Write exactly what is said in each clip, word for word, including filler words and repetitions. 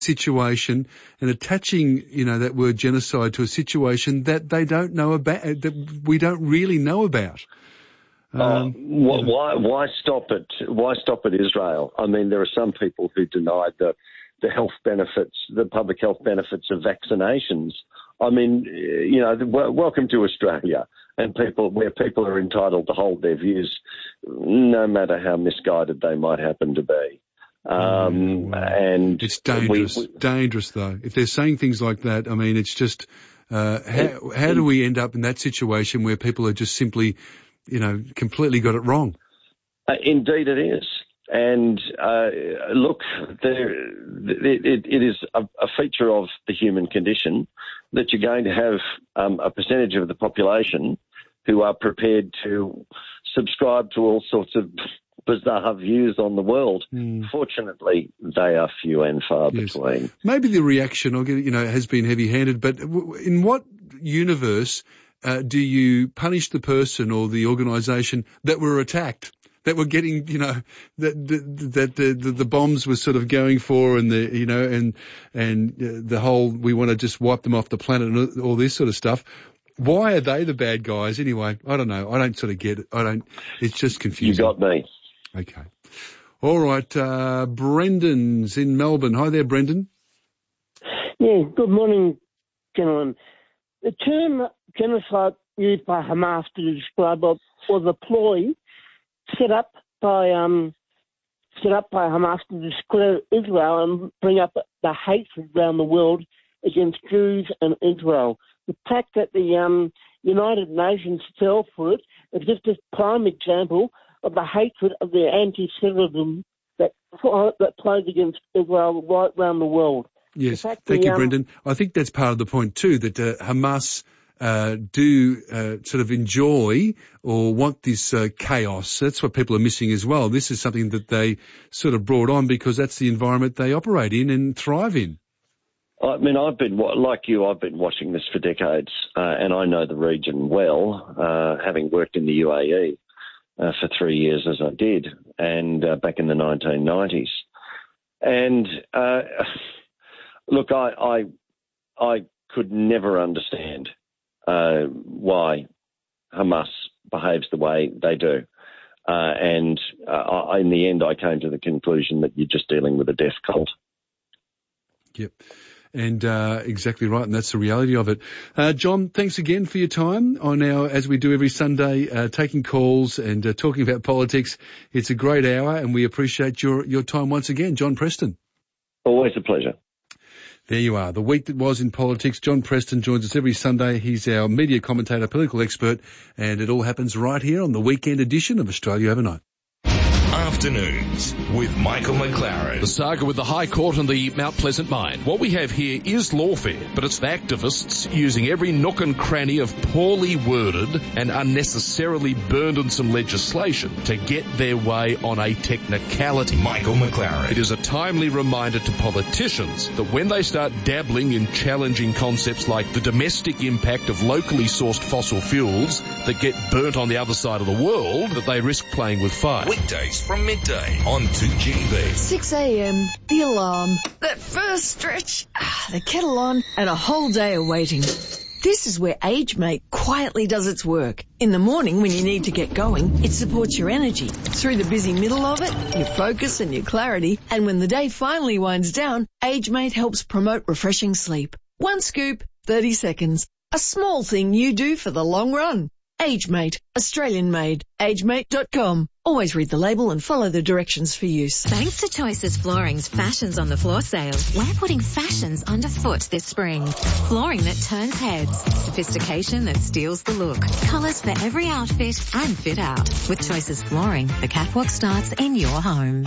situation and attaching, you know, that word genocide to a situation that they don't know about, that we don't really know about. Um, oh, wh- why, why stop it? Why stop at Israel? I mean, there are some people who denied the, the health benefits, the public health benefits of vaccinations. I mean, you know, w- welcome to Australia, and people where people are entitled to hold their views, no matter how misguided they might happen to be. Um, wow. And it's dangerous, we, we, dangerous though. If they're saying things like that, I mean, it's just uh, how, how do we end up in that situation where people are just simply, you know, completely got it wrong? Uh, indeed, it is. And uh, look, there, it, it is a, a feature of the human condition that you're going to have um, a percentage of the population who are prepared to subscribe to all sorts of bizarre views on the world. Mm. Fortunately, they are few and far yes. between. Maybe the reaction, I'll get, you know, has been heavy-handed, but in what universe uh, do you punish the person or the organisation that were attacked? That were getting, you know, that that the, the the bombs were sort of going for, and the, you know, and and the whole we want to just wipe them off the planet and all this sort of stuff. Why are they the bad guys anyway? I don't know. I don't sort of get it. I don't. It's just confusing. You got me. Okay. All right. Uh, Brendan's in Melbourne. Hi there, Brendan. Yeah. Good morning, gentlemen. The term genocide used by Hamas to describe was a ploy set up by um, set up by Hamas to discredit Israel and bring up the hatred around the world against Jews and Israel. The fact that the um, United Nations fell for it is just a prime example of the hatred of the anti-Semitism that that plays against Israel right around the world. Yes, thank the, you, um, Brendan. I think that's part of the point too, that uh, Hamas Uh, do uh, sort of enjoy or want this uh, chaos. That's what people are missing as well. This is something that they sort of brought on because that's the environment they operate in and thrive in. I mean, I've been, like you, I've been watching this for decades, uh, and I know the region well, uh, having worked in the U A E uh, for three years as I did, and uh, back in the nineteen nineties. And uh, look, I, I, I could never understand Uh, why Hamas behaves the way they do. Uh, and uh, I, in the end, I came to the conclusion that you're just dealing with a death cult. Yep. And uh, exactly right, and that's the reality of it. Uh, John, thanks again for your time on our, as we do every Sunday, uh, taking calls and uh, talking about politics. It's a great hour, and we appreciate your, your time once again. John Preston. Always a pleasure. There you are. The week that was in politics. John Preston joins us every Sunday. He's our media commentator, political expert, and it all happens right here on the weekend edition of Australia Overnight. Afternoons with Michael McLaren. The saga with the High Court and the Mount Pleasant mine. What we have here is lawfare, but it's activists using every nook and cranny of poorly worded and unnecessarily burdensome legislation to get their way on a technicality. Michael McLaren. It is a timely reminder to politicians that when they start dabbling in challenging concepts like the domestic impact of locally sourced fossil fuels that get burnt on the other side of the world, that they risk playing with fire. Weekdays from midday on two G B. six a.m, the alarm, that first stretch, the kettle on, and a whole day of waiting. This is where AgeMate quietly does its work. In the morning when you need to get going, it supports your energy. Through the busy middle of it, your focus and your clarity. And when the day finally winds down, AgeMate helps promote refreshing sleep. One scoop, thirty seconds. A small thing you do for the long run. AgeMate, Australian made. agemate dot com. Always read the label and follow the directions for use. Thanks to Choices Flooring's Fashions on the Floor sale, we're putting fashions underfoot this spring. Flooring that turns heads, sophistication that steals the look, colours for every outfit and fit out. With Choices Flooring, the catwalk starts in your home.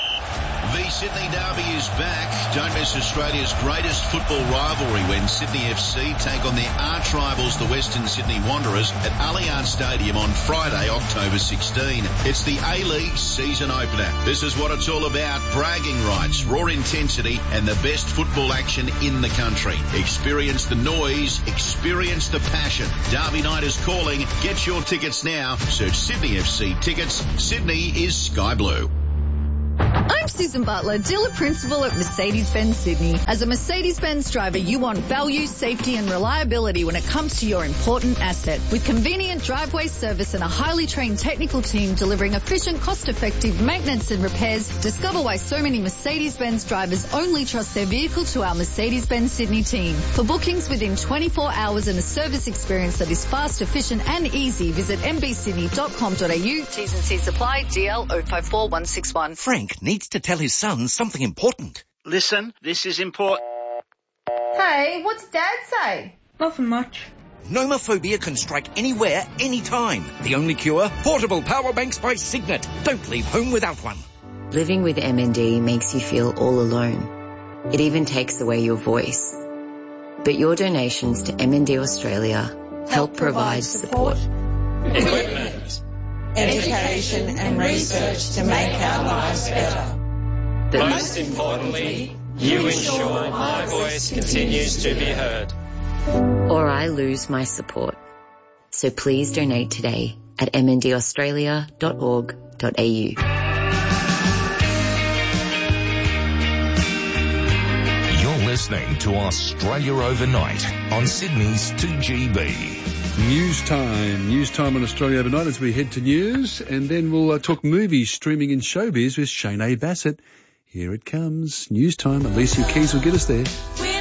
The Sydney Derby is back. Don't miss Australia's greatest football rivalry when Sydney F C take on their arch rivals, the Western Sydney Wanderers, at Allianz Stadium on Friday, October sixteenth. It's the A-League season opener. This is what it's all about. Bragging rights, raw intensity, and the best football action in the country. Experience the noise. Experience the passion. Derby night is calling. Get your tickets now. Search Sydney F C tickets. Sydney is sky blue. I'm Susan Butler, dealer principal at Mercedes-Benz Sydney. As a Mercedes-Benz driver, you want value, safety and reliability when it comes to your important asset. With convenient driveway service and a highly trained technical team delivering efficient, cost-effective maintenance and repairs, discover why so many Mercedes-Benz drivers only trust their vehicle to our Mercedes-Benz Sydney team. For bookings within twenty-four hours and a service experience that is fast, efficient and easy, visit m b sydney dot com dot a u. T's and C's apply. D L zero five four one six one. Frank needs to tell his son something important. Listen, this is important. Hey, what's Dad say? Nothing much. Nomophobia can strike anywhere, anytime. The only cure? Portable power banks by Signet. Don't leave home without one. Living with M N D makes you feel all alone. It even takes away your voice. But your donations to M N D Australia help, help provide support. Equipment, education and research to make our lives better. But most importantly, you ensure my voice continues to be heard. Or I lose my support. So please donate today at m n d australia dot org dot a u. You're listening to Australia Overnight on Sydney's two G B. News time. News time on Australia Overnight as we head to news, and then we'll uh, talk movies, streaming and showbiz with Shane A. Bassett. Here it comes. News time. Alicia Keys will get us there.